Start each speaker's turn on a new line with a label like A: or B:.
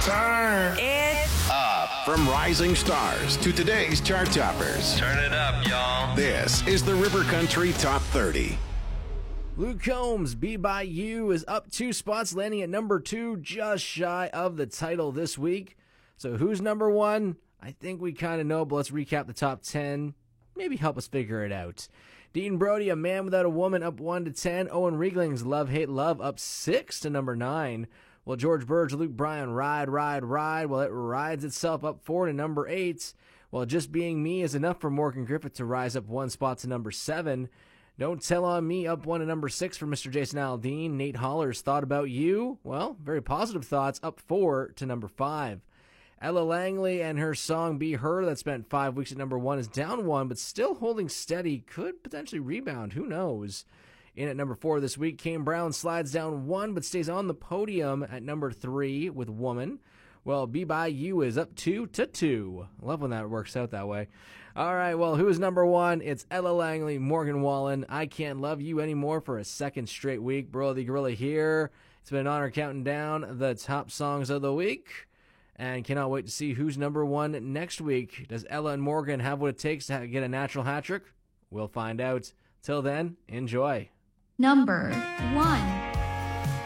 A: Turn
B: it
A: up. From rising stars to today's chart toppers.
C: Turn it up, y'all.
A: This is the River Country Top 30.
D: Luke Combs, Be By You, is up 2 spots, landing at number 2, just shy of the title this week. So who's number 1? I think we kind of know, but let's recap the top 10. Maybe help us figure it out. Dean Brody, A Man Without a Woman, up 1 to 10. Owen Riegling's Love, Hate, Love, up 6 to number 9. Well, George Burge, Luke Bryan, Ride, Ride, Ride. Well, it rides itself up 4 to number 8. Well, Just Being Me is enough for Morgan Griffith to rise up 1 spot to number 7. Don't Tell On Me, up 1 to number 6 for Mr. Jason Aldean. Nate Holler's Thought About You, well, very positive thoughts, up 4 to number 5. Ella Langley and her song Be Her, that spent 5 weeks at number 1, is down 1, but still holding steady, could potentially rebound, who knows. In at number 4 this week, Kane Brown slides down 1, but stays on the podium at number 3 with Woman. Well, Be By You is up 2 to 2. I love when that works out that way. All right, well, who is number 1? It's Ella Langley, Morgan Wallen, I Can't Love You Anymore for a second straight week. Bro the Gorilla here. It's been an honor counting down the top songs of the week. And cannot wait to see who's number 1 next week. Does Ella and Morgan have what it takes to get a natural hat trick? We'll find out. Till then, enjoy.
E: Number 1.